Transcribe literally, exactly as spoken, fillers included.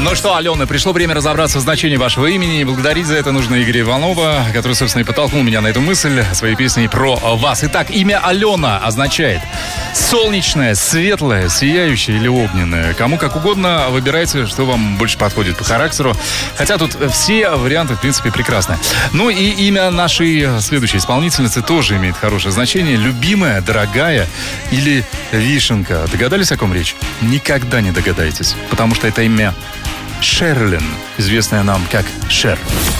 Ну что, Алена, пришло время разобраться в значении вашего имени. И благодарить за это нужно Игоря Иванова, который, собственно, и подтолкнул меня на эту мысль своей песней про вас. Итак, имя Алена означает солнечное, светлое, сияющее или огненное. Кому как угодно, выбирайте, что вам больше подходит по характеру. Хотя тут все варианты, в принципе, прекрасны. Ну и имя нашей следующей исполнительницы тоже имеет хорошее значение. Любимая, дорогая или вишенка. Догадались, о ком речь? Никогда не догадаетесь, потому что это имя Шерлин, известная нам как Шер.